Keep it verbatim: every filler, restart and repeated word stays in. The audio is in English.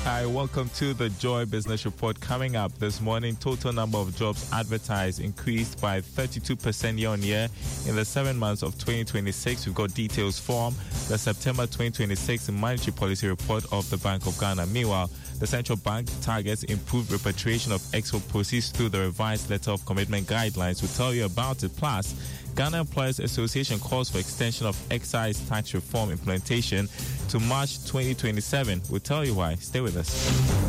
Hi, welcome to the Joy Business Report. Coming up this morning, total number of jobs advertised increased by thirty-two percent year on year in the seven months of twenty twenty-six. We've got details from the September twenty twenty-six Monetary Policy Report of the Bank of Ghana. Meanwhile, the central bank targets improved repatriation of export proceeds through the revised letter of commitment guidelines. We'll tell you about it. Plus, Ghana Employers Association calls for extension of excise tax reform implementation to March twenty twenty-seven. We'll tell you why. Stay with us.